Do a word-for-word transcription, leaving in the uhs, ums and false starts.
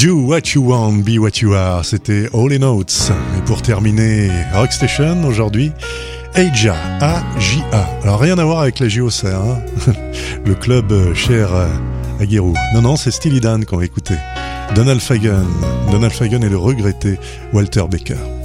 Do what you want, be what you are, c'était All in Oates. Et pour terminer, Rockstation aujourd'hui, Aja, A J A. Alors rien à voir avec la J O C, hein le club cher à Guérou. Non, non, c'est Steely Dan qu'on va écouter. Donald Fagen, Donald Fagen et le regretté Walter Becker.